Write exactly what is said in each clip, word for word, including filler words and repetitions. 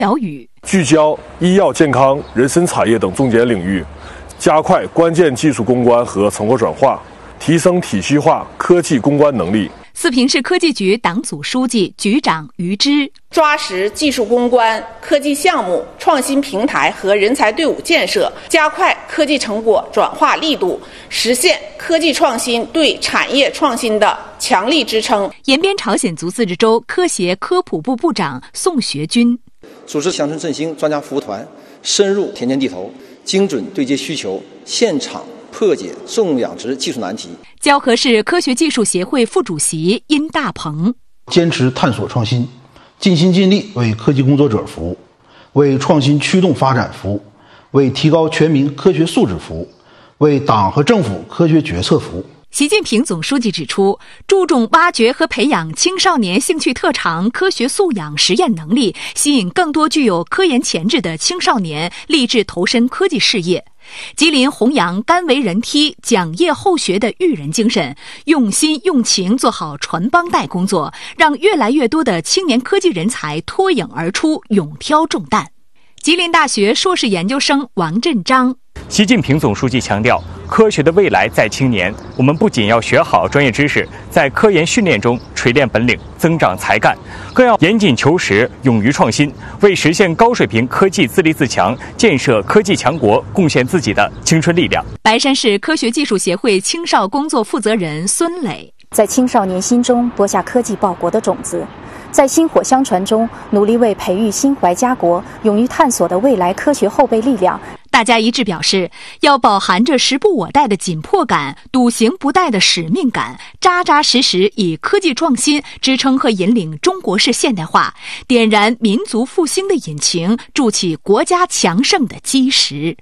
疗语， 聚焦医药健康、人参产业等重点领域，加快关键技术攻关和成果转化，提升体系化科技攻关能力。 四平市科技局党组书记、局长于之， 抓实技术攻关、科技项目、创新平台和人才队伍建设，加快科技成果转化力度，实现科技创新对产业创新的强力支撑。 延边朝鲜族自治州科协科普部部长宋学军， 组织乡村振兴专家服务团，深入田间地头，精准对接需求，现场破解种养殖技术难题。 蛟河市科学技术协会副主席殷大鹏， 坚持探索创新，尽心尽力为科技工作者服务，为创新驱动发展服务，为提高全民科学素质服务，为党和政府科学决策服务。 习近平总书记指出，注重挖掘和培养青少年兴趣特长、科学素养、实验能力，吸引更多具有科研潜质的青少年立志投身科技事业。吉林弘扬甘为人梯、讲业后学的育人精神，用心用情做好传帮带工作，让越来越多的青年科技人才脱颖而出，勇挑重担。吉林大学硕士研究生王振章， 习近平总书记强调，科学的未来在青年。我们不仅要学好专业知识，在科研训练中锤炼本领、增长才干，更要严谨求实、勇于创新，为实现高水平科技自立自强、建设科技强国贡献自己的青春力量。 白山市科学技术协会青少工作负责人孙磊， 在青少年心中播下科技报国的种子，在薪火相传中努力为培育心怀家国、勇于探索的未来科学后备力量。 大家一致表示，要饱含着时不我待的紧迫感、笃行不怠的使命感，扎扎实实以科技创新支撑和引领中国式现代化，点燃民族复兴的引擎，筑起国家强盛的基石。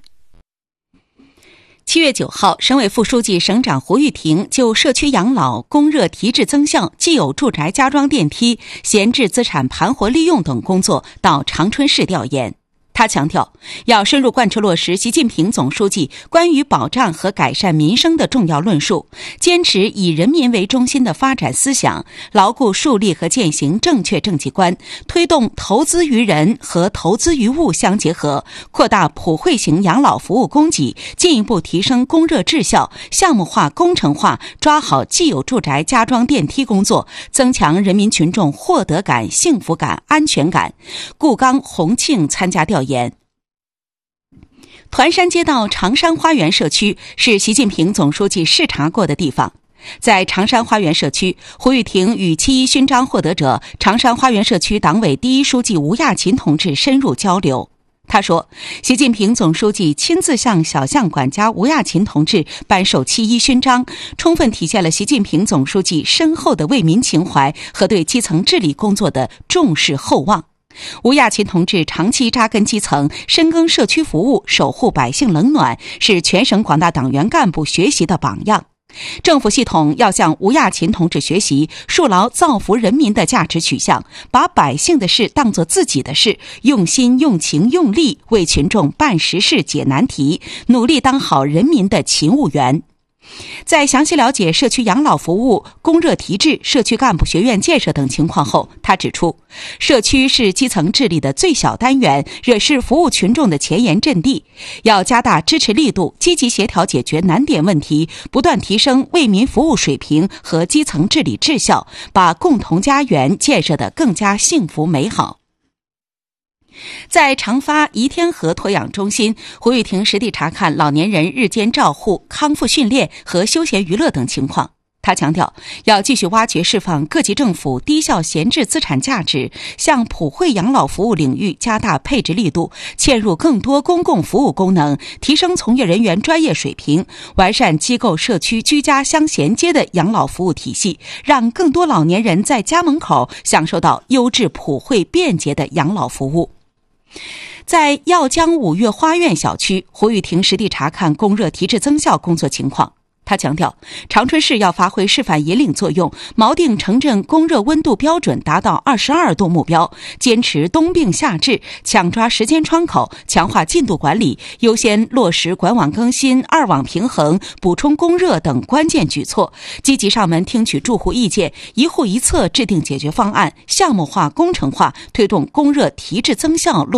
七月九号，省委副书记、省长胡玉婷就社区养老、供热提质增效、既有住宅加装电梯、闲置资产盘活利用等工作到长春市调研。他强调，要深入贯彻落实习近平总书记关于保障和改善民生的重要论述，坚持以人民为中心的发展思想，牢固树立和践行正确政绩观，推动投资于人和投资于物相结合，扩大普惠型养老服务供给，进一步提升供热质效，项目化、工程化，抓好既有住宅加装电梯工作，增强人民群众获得感、幸福感、安全感。顾刚、洪庆参加调研。团山街道长山花园社区是习近平总书记视察过的地方。在长山花园社区，胡玉婷与七一勋章获得者、长山花园社区党委第一书记吴亚勤同志深入交流。他说，习近平总书记亲自向小巷管家吴亚勤同志颁授七一勋章，充分体现了习近平总书记深厚的为民情怀和对基层治理工作的重视厚望。吴亚勤同志长期扎根基层，深耕社区服务，守护百姓冷暖，是全省广大党员干部学习的榜样。政府系统要向吴亚勤同志学习，树牢造福人民的价值取向，把百姓的事当作自己的事，用心用情用力为群众办实事解难题，努力当好人民的勤务员。在详细了解社区养老服务、供热提质、社区干部学院建设等情况后，他指出，社区是基层治理的最小单元，也是服务群众的前沿阵地，要加大支持力度，积极协调解决难点问题，不断提升为民服务水平和基层治理质效，把共同家园建设得更加幸福美好。在长发怡天河托养中心，胡玉婷实地查看老年人日间照护、康复训练和休闲娱乐等情况。他强调，要继续挖掘释放各级政府低效闲置资产价值，向普惠养老服务领域加大配置力度，嵌入更多公共服务功能，提升从业人员专业水平，完善机构社区居家相衔接的养老服务体系，让更多老年人在家门口享受到优质、普惠、便捷的养老服务。在耀江五月花苑小区，胡玉婷实地查看供热提质增效工作情况。 他强调，长春市要发挥示范引领作用，锚定城镇供热温度标准达到二十二度目标，坚持冬病夏治，抢抓时间窗口，强化进度管理，优先落实管网更新、二网平衡、补充供热等关键举措，积极上门听取住户意见，一户一策制定解决方案，项目化、工程化，推动供热提质增效落